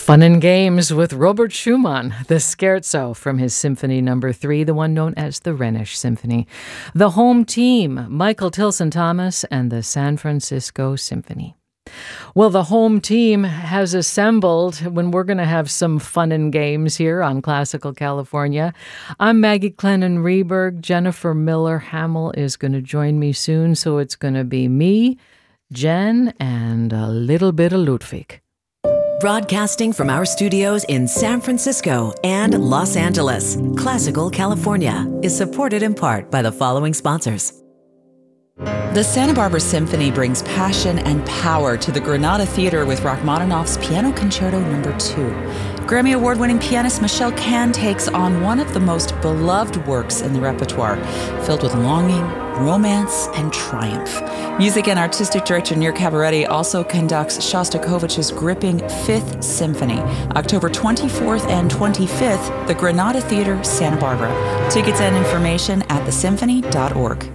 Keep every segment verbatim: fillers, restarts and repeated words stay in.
Fun and games with Robert Schumann, the Scherzo from his Symphony Number Three, the one known as the Rhenish Symphony. The home team, Michael Tilson Thomas and the San Francisco Symphony. Well, the home team has assembled when we're going to have some fun and games here on Classical California. I'm Maggie Clennon Reberg. Jennifer Miller Hamill is going to join me soon, so it's going to be me, Jen, and a little bit of Ludwig. Broadcasting from our studios in San Francisco and Los Angeles, Classical California is supported in part by the following sponsors. The Santa Barbara Symphony brings passion and power to the Granada Theater with Rachmaninoff's Piano Concerto Number Two. Grammy Award-winning pianist Michelle Kahn takes on one of the most beloved works in the repertoire, filled with longing, romance, and triumph. Music and artistic director Nir Cabaretti also conducts Shostakovich's gripping Fifth Symphony, October twenty-fourth and twenty-fifth, the Granada Theater, Santa Barbara. Tickets and information at the symphony dot org.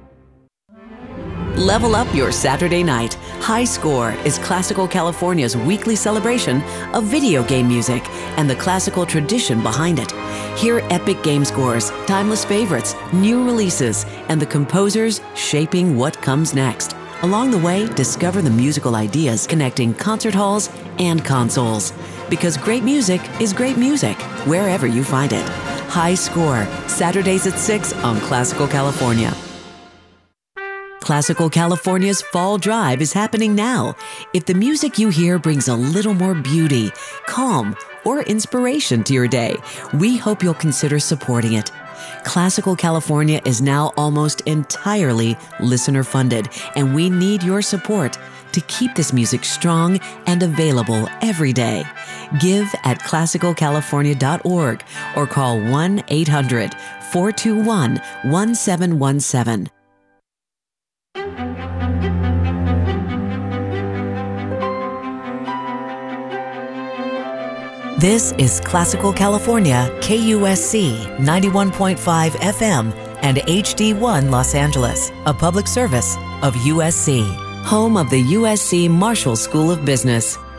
Level up your Saturday night. High Score is Classical California's weekly celebration of video game music and the classical tradition behind it. Hear epic game scores, timeless favorites, new releases, and the composers shaping what comes next. Along the way, discover the musical ideas connecting concert halls and consoles. Because great music is great music, wherever you find it. High Score, Saturdays at six on Classical California. Classical California's Fall Drive is happening now. If the music you hear brings a little more beauty, calm, or inspiration to your day, we hope you'll consider supporting it. Classical California is now almost entirely listener-funded, and we need your support to keep this music strong and available every day. Give at classical california dot org or call one eight hundred four two one one seven one seven. This is Classical California, K U S C ninety-one point five F M and H D one Los Angeles, a public service of U S C, home of the U S C Marshall School of Business.